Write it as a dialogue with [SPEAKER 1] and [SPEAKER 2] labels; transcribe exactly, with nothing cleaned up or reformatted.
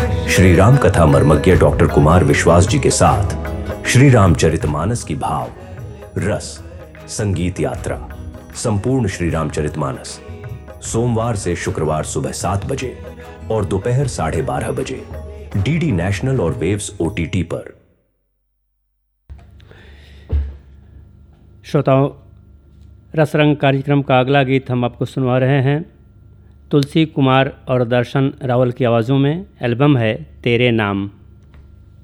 [SPEAKER 1] श्री राम कथा मर्मज्ञ डॉक्टर कुमार विश्वास जी के साथ श्री रामचरितमानस की भाव रस संगीत यात्रा संपूर्ण श्री रामचरितमानस सोमवार से शुक्रवार सुबह सात बजे और दोपहर साढ़े बारह बजे डीडी नेशनल और वेव्स ओटीटी पर।
[SPEAKER 2] श्रोताओं, रसरंग कार्यक्रम का अगला गीत हम आपको सुनवा रहे हैं। तुलसी कुमार और दर्शन रावल की आवाज़ों में एल्बम है तेरे नाम।